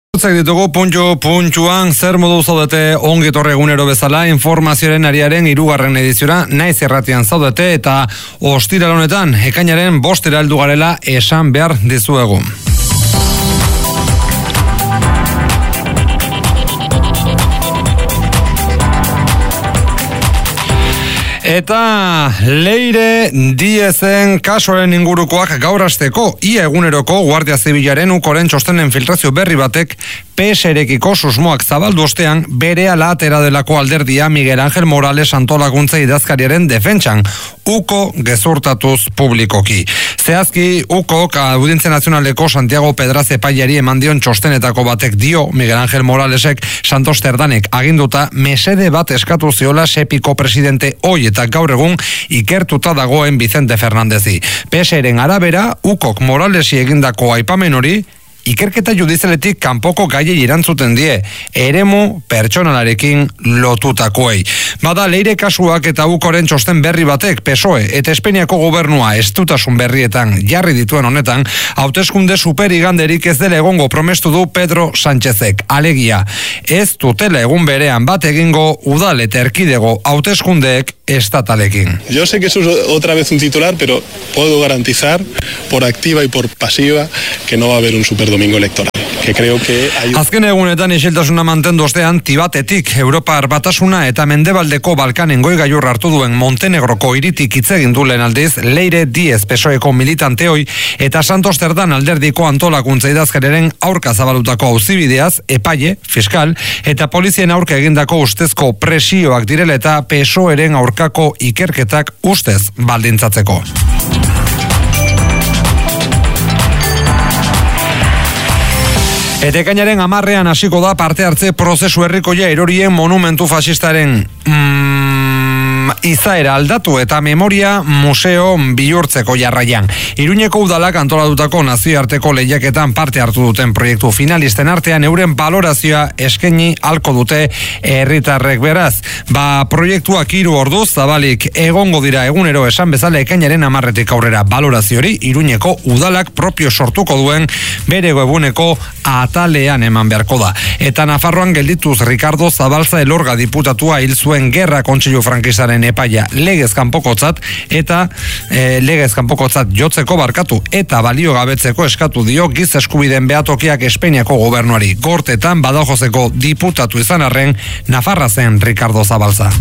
Ditugu puntuan zer modu zaudete ongi etorri egunero bezala informazioaren ariaren 3. ediziora naiz erratian zaudete eta ostiral honetan ekainaren 5 heldu garela esan behar dizuegu. Eta Leire Diezen kasuaren ingurukoak gaur hasteko ia eguneroko Guardia Zibilaren ukoren txostenen filtrazio berri batek PSrekiko susmoak zabaldu ostean berehala atera delako alderdia Miguel Ángel Morales antolakuntza idazkariaren defentsan uko gezurtatuz publikoki. Zehazki ukok Audientzia Nazionaleko Santiago Pedraz epaiari eman dion txostenetako batek dio Miguel Ángel Moralesek Santos Terdanek aginduta mesede bat eskatu ziola Sepiko presidente hoi eta gaur egun ikertuta dagoen Vicente Fernandezi. PSren arabera, ukok Moralesi egindako aipamen hori ikerketa judizialetik kanpoko gaiei erantzuten die, eremu pertsonalarekin lotutakoei. Bada Leire kasuak eta ukoren txosten berri batek PSOE eta Espainiako gobernua estutasun berrietan jarri dituen honetan, hauteskunde superiganderik ez dela egongo promestu du Pedro Sánchezek. Alegia, ez dutela egun berean bat egingo udal eta erkidego hauteskundeek estatalekin. Yo sé que eso es otra vez un titular, pero puedo garantizar por activa y por pasiva que no va a haber un superdomingo electoral. Que creo que hay... Azken egunetan isiltasuna mantendu ostean Tibatetik Europar Batasuna eta Mendebaldeko Balkanen goi gailurra hartu duen Montenegroko hiritik hitz egin du lehen aldiz Leire Diez PSOeko militanteoi eta Santos Terdan alderdiko antolakuntza idazkariaren aurka zabalutako auzibideaz epaile, fiskal eta polizien aurka egindako ustezko presioak direla eta PSOeren aurkako ikerketak ustez baldintzatzeko. Eta ekainaren 10ean hasiko da parte hartze prozesu herrikoia erorien monumentu fasistaren izaera aldatu eta memoria museo bihurtzeko jarraian. Iruñeko udalak antolatutako nazioarteko lehiaketan parte hartu duten proiektu finalisten artean euren balorazioa eskaini halko dute herritarrek beraz. Proiektuak 3 orduz zabalik egongo dira egunero esan bezala ekainaren 10etik aurrera baloraziori Iruñeko udalak propio sortuko duen bere webuneko atalean eman beharko da. Eta Nafarroan geldituz Ricardo Zabalza Elorga diputatua hil zuen gerra kontseilu frankistaren epaia legez kanpokotzat eta legez kanpokotzat jotzeko barkatu eta balio gabetzeko eskatu dio giza eskubideen behatokiak Espainiako gobernuari. Gortetan Badajoseko diputatu izan arren Nafarra zen Ricardo Zabalza.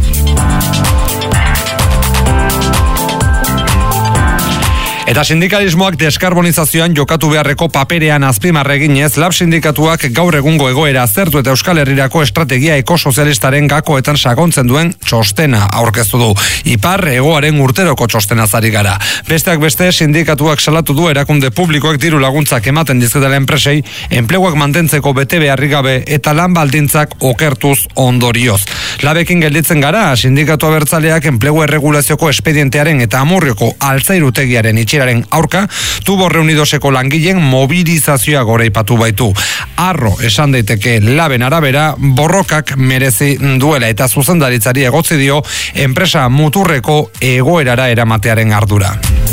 Eta sindikalismoak deskarbonizazioan jokatu beharreko paperean azpimarra eginez, Lab sindikatuak gaur egungo egoera aztertu eta Euskal Herrirako estrategia ekosozialistaren gakoetan sakontzen duen txostena aurkeztu du. Ipar egoaren urteroko txostena zari gara. Besteak beste sindikatuak salatu du erakunde publikoak diru laguntzak ematen dizketela enpresei, enpleguak mantentzeko bete beharrik gabe eta lan baldintzak okertuz ondorioz. Labekin gelditzen gara, sindikatu abertzaleak enplegu erregulazioko espedientearen eta Amurrioko altzairutegiaren itxeraren aurka, Tubo Reunidoseko langileen mobilizazioa goraipatu baitu. Arro esan daiteke Laben arabera borrokak merezi duela eta zuzendaritzari egotzi dio enpresa muturreko egoerara eramatearen ardura.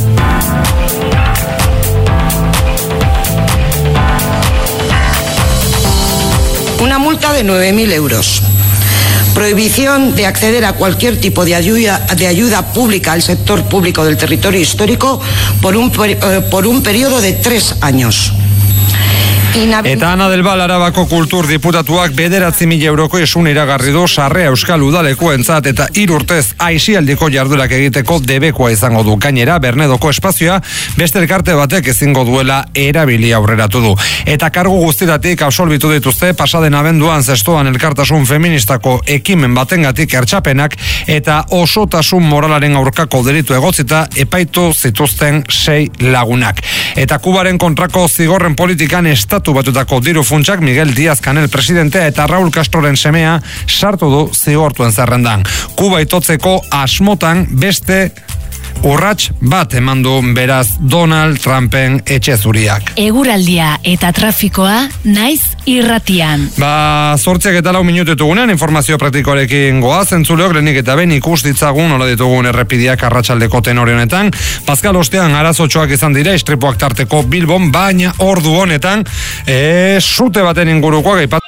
Una multa de 9.000 euros. Prohibición de acceder a cualquier tipo de ayuda pública al sector público del territorio histórico por un periodo de 3 años. Eta Ana del Val Arabako kultur diputatuak 9.000 euroko esun iragarri du Sarrea Euskal Udalekuentzat eta 3 urtez aisialdiko jardurak egiteko debekoa izango du. Gainera, Bernedoko espazioa beste elkarte batek ezingo duela erabili aurreratu du. Eta kargu guztiratik absolbitu dituzte pasaden abenduan zestoan elkartasun feministako ekimen batengatik ertxapenak eta osotasun moralaren aurkako delitu egotzita epaitu zituzten 6 lagunak. Eta Kubaren kontrako zigorren politikan estatu batutako diru funtsak Miguel Díaz-Canel presidentea eta Raúl Castroren semea sartu du zigortuen zerrendan. Kuba itotzeko asmotan beste urrats bat eman du beraz Donald Trumpen etxe zuriak. Eguraldia eta trafikoa naiz irratian. 8:04 minutu ditugunean informazio praktikoarekin goaz, entzuleok lehenik eta behin ikus ditzagun nola ditugun errepideak arratsaldeko tenore honetan. Pascal ostean arazotxoak izan dira istripuak tarteko Bilbon, baina ordu honetan sute baten ingurukoak